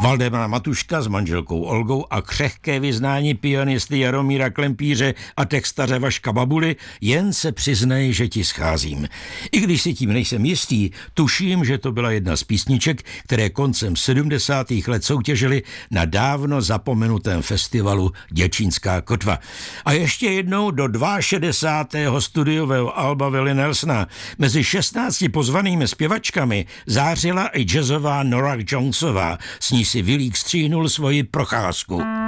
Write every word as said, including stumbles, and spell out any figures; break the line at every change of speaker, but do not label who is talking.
Valdemara Matuška s manželkou Olgou a křehké vyznání pianisty Jaromíra Klempíře a textaře Vaška Babuly Jen se přiznej, že ti scházím. I když si tím nejsem jistý, tuším, že to byla jedna z písniček, které koncem sedmdesátých let soutěžily na dávno zapomenutém festivalu Děčínská kotva. A ještě jednou do šedesátého druhého studiového alba Willie Nelsona mezi šestnácti pozvanými zpěvačkami zářila i jazzová Nora Jonesová, s ní si Willík stříhnul svoji procházku.